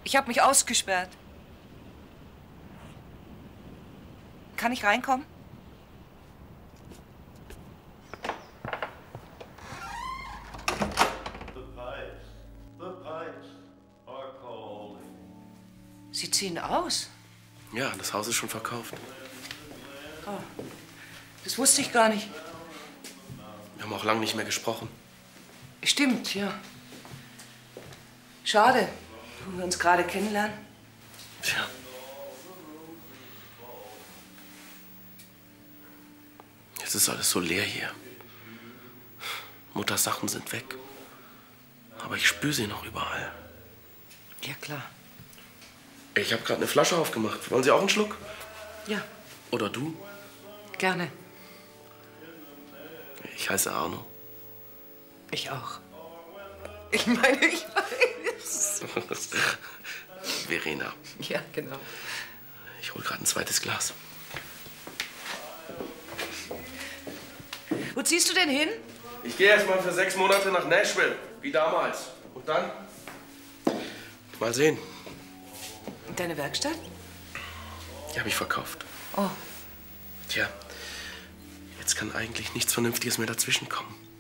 Ich habe mich ausgesperrt. Kann ich reinkommen? Sie ziehen aus? Ja, das Haus ist schon verkauft. Oh, das wusste ich gar nicht. Wir haben auch lange nicht mehr gesprochen. Stimmt, ja. Schade, wo wir uns gerade kennenlernen. Tja. Jetzt ist alles so leer hier. Mutters Sachen sind weg. Aber ich spüre sie noch überall. Ja, klar. Ich habe gerade eine Flasche aufgemacht. Wollen Sie auch einen Schluck? Ja. Oder du? Gerne. Ich heiße Arno. Ich auch. Ich meine, ich weiß. Verena. Ja, genau. Ich hol gerade ein zweites Glas. Wo ziehst du denn hin? Ich gehe erst mal für 6 Monate nach Nashville, wie damals. Und dann? Mal sehen. Und deine Werkstatt? Die habe ich verkauft. Oh. Tja, jetzt kann eigentlich nichts Vernünftiges mehr dazwischen kommen.